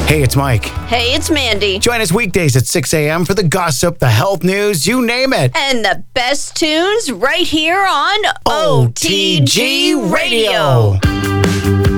Hey, it's Mike. Hey, it's Mandy. Join us weekdays at 6 a.m. for the gossip, the health news, you name it. And the best tunes right here on OTG Radio.